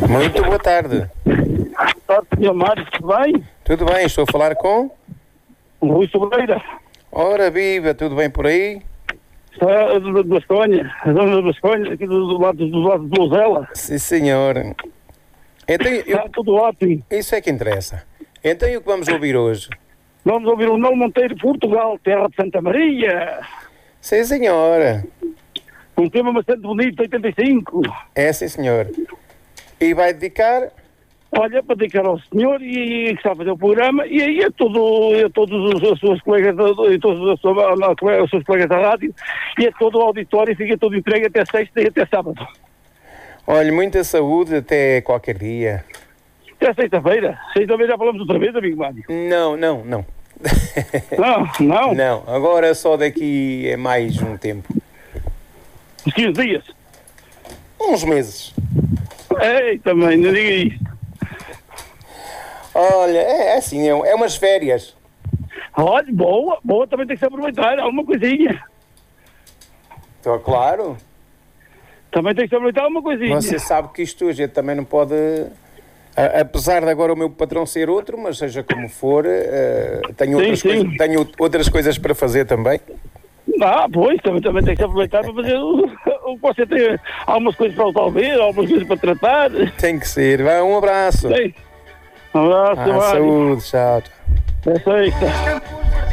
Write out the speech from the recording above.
Muito boa tarde. Está, Sr. Mário, tudo bem? Tudo bem, estou a falar com... Rui Sobreira. Ora viva, tudo bem por aí? Está de Basconha, a zona de Basconha, aqui do lado de Lousela. Sim, senhor. Então, Está tudo ótimo. isso é que interessa. Então e o que vamos ouvir hoje? Vamos ouvir o Nelo Monteiro, Portugal, terra de Santa Maria. Sim, senhora. Um tema bastante bonito, 85. É, sim, senhor. E vai dedicar... Olha, para dedicar ao senhor e que está a fazer o programa e aí a todos os seus colegas e todos os seus colegas da rádio e a todo o auditório, fica todo entregue até sexta e até sábado. Olha, muita saúde até qualquer dia. Até sexta-feira. Sexta-feira já falamos outra vez, amigo Mário. Não. Não? Não, agora só daqui é mais um tempo. Uns 15 dias. Uns meses. Ei, também, não diga isso. Olha, é assim, é umas férias. Olha, boa, também tem que se aproveitar, alguma coisinha. Estou claro. Também tem que se aproveitar alguma coisinha. Você sabe que isto a gente também não pode... apesar de agora o meu patrão ser outro, mas seja como for, tenho outras coisas para fazer também. Pois, também tem que se aproveitar para fazer o que você tem. Algumas coisas para resolver, algumas coisas para tratar. Tem que ser. Vai, um abraço. Sim. Um abraço, Saúde, tchau. É sexta.